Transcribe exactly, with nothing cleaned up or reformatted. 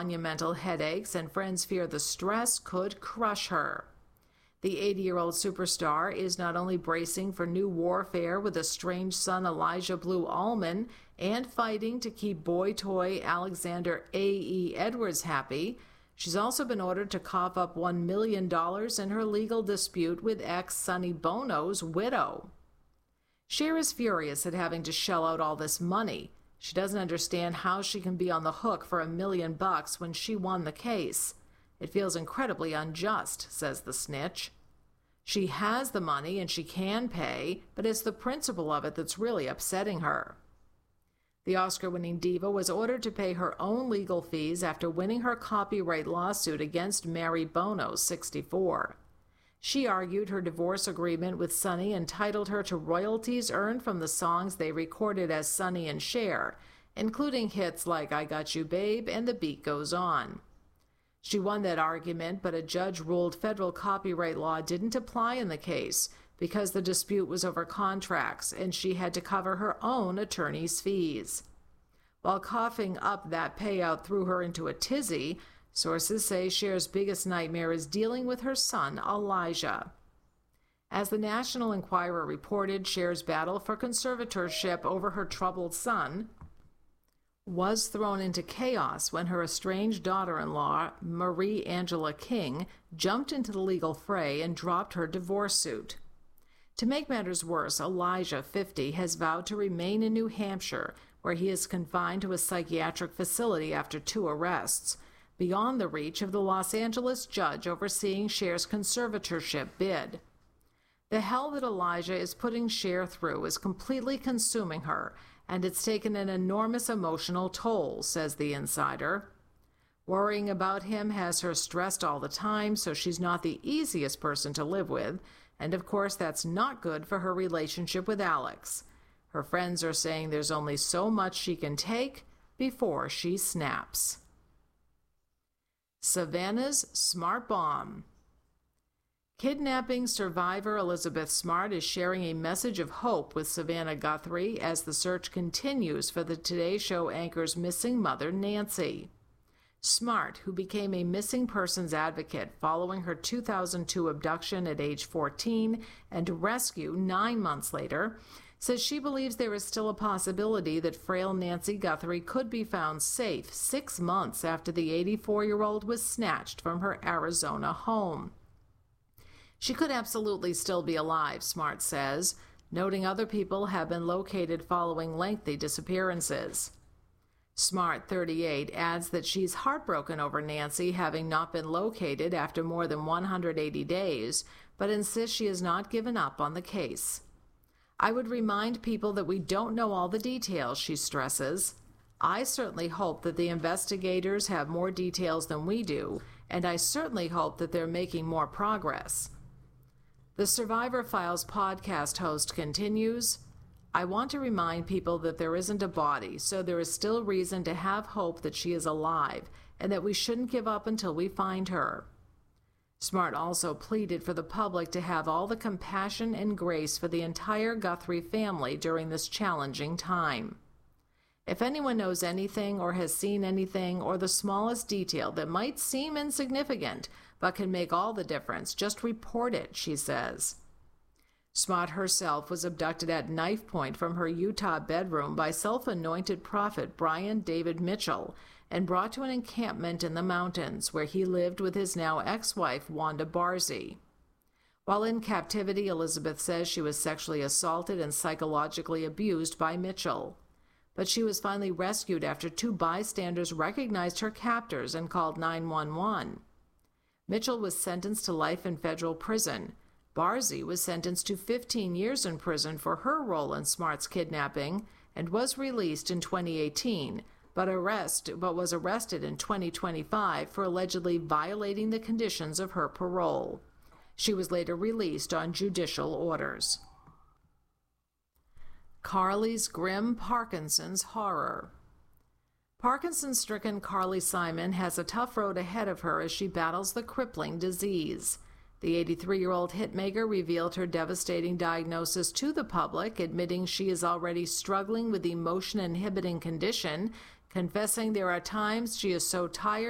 monumental headaches, and friends fear the stress could crush her. The eighty-year-old superstar is not only bracing for new warfare with estranged son Elijah Blue Allman and fighting to keep boy toy Alexander A E. Edwards happy, she's also been ordered to cough up one million dollars in her legal dispute with ex Sonny Bono's widow. Cher is furious at having to shell out all this money. She doesn't understand how she can be on the hook for a million bucks when she won the case. It feels incredibly unjust, says the snitch. She has the money and she can pay, but it's the principle of it that's really upsetting her. The Oscar-winning diva was ordered to pay her own legal fees after winning her copyright lawsuit against Mary Bono, sixty-four. She argued her divorce agreement with Sonny entitled her to royalties earned from the songs they recorded as Sonny and Cher, including hits like I Got You Babe and The Beat Goes On. She won that argument, but a judge ruled federal copyright law didn't apply in the case because the dispute was over contracts and she had to cover her own attorney's fees. While coughing up that payout threw her into a tizzy, sources say Cher's biggest nightmare is dealing with her son, Elijah. As the National Enquirer reported, Cher's battle for conservatorship over her troubled son was thrown into chaos when her estranged daughter-in-law, Marie Angela King, jumped into the legal fray and dropped her divorce suit. To make matters worse, Elijah, fifty, has vowed to remain in New Hampshire, where he is confined to a psychiatric facility after two arrests, beyond the reach of the Los Angeles judge overseeing Cher's conservatorship bid. The hell that Elijah is putting Cher through is completely consuming her, and it's taken an enormous emotional toll, says the insider. Worrying about him has her stressed all the time, so she's not the easiest person to live with, and of course that's not good for her relationship with Alex. Her friends are saying there's only so much she can take before she snaps. Savannah's Smart Bomb. Kidnapping survivor Elizabeth Smart is sharing a message of hope with Savannah Guthrie as the search continues for the Today Show anchor's missing mother, Nancy. Smart, who became a missing persons advocate following her two thousand two abduction at age fourteen and rescue nine months later, says she believes there is still a possibility that frail Nancy Guthrie could be found safe six months after the eighty-four-year-old was snatched from her Arizona home. She could absolutely still be alive, Smart says, noting other people have been located following lengthy disappearances. Smart, thirty-eight, adds that she's heartbroken over Nancy having not been located after more than one hundred eighty days, but insists she has not given up on the case. I would remind people that we don't know all the details, she stresses. I certainly hope that the investigators have more details than we do, and I certainly hope that they're making more progress. The Survivor Files podcast host continues, I want to remind people that there isn't a body, so there is still reason to have hope that she is alive, and that we shouldn't give up until we find her. Smart also pleaded for the public to have all the compassion and grace for the entire Guthrie family during this challenging time. If anyone knows anything or has seen anything or the smallest detail that might seem insignificant but can make all the difference, just report it, she says. Smart herself was abducted at knife point from her Utah bedroom by self-anointed prophet Brian David Mitchell and brought to an encampment in the mountains where he lived with his now ex-wife Wanda Barzee. While in captivity, Elizabeth says she was sexually assaulted and psychologically abused by Mitchell. But she was finally rescued after two bystanders recognized her captors and called nine one one. Mitchell was sentenced to life in federal prison. Barzee was sentenced to fifteen years in prison for her role in Smart's kidnapping and was released in twenty eighteen, but, arrest, but was arrested in twenty twenty-five for allegedly violating the conditions of her parole. She was later released on judicial orders. Carly's grim Parkinson's horror. Parkinson-stricken Carly Simon has a tough road ahead of her as she battles the crippling disease. The eighty-three-year-old hitmaker revealed her devastating diagnosis to the public, admitting she is already struggling with the motion-inhibiting condition, confessing there are times she is so tired